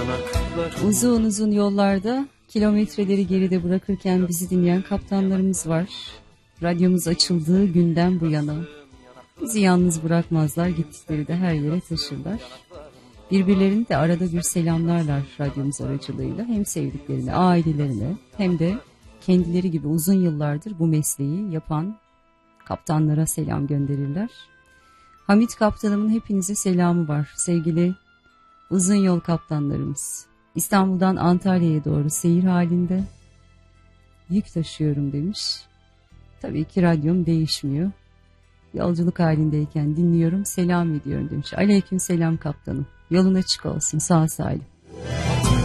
Uzun uzun yollarda kilometreleri geride bırakırken bizi dinleyen kaptanlarımız var. Radyomuz açıldığı günden bu yana. Bizi yalnız bırakmazlar, gittikleri de her yere taşırlar. Birbirlerini de arada bir selamlarlar radyomuz aracılığıyla. Hem sevdiklerine, ailelerine hem de kendileri gibi uzun yıllardır bu mesleği yapan kaptanlara selam gönderirler. Hamit kaptanımın hepinize selamı var sevgili uzun yol kaptanlarımız. İstanbul'dan Antalya'ya doğru seyir halinde yük taşıyorum demiş. Tabii ki radyom değişmiyor. Yolculuk halindeyken dinliyorum, selam ediyorum demiş. Aleyküm selam kaptanım. Yolun açık olsun, sağ salim.